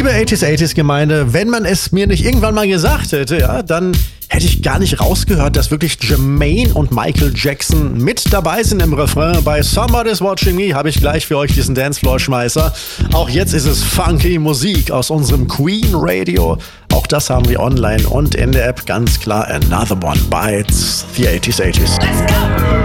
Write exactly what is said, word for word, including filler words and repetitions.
Liebe achtziger, achtziger Gemeinde, wenn man es mir nicht irgendwann mal gesagt hätte, ja, dann hätte ich gar nicht rausgehört, dass wirklich Jermaine und Michael Jackson mit dabei sind im Refrain. Bei Somebody's Watching Me habe ich gleich für euch diesen Dancefloor-Schmeißer. Auch jetzt ist es funky Musik aus unserem Queen Radio. Auch das haben wir online und in der App, ganz klar. Another One bites the achtziger, achtziger. Let's go!